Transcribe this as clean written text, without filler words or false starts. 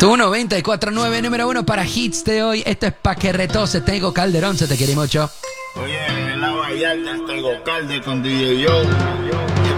Tu 94.9, número 1 para hits de hoy. Esto es pa' que retose. Tengo Calderón, se te quiere mucho. Oye, en la Vallarta tengo Calde con DJ Yo.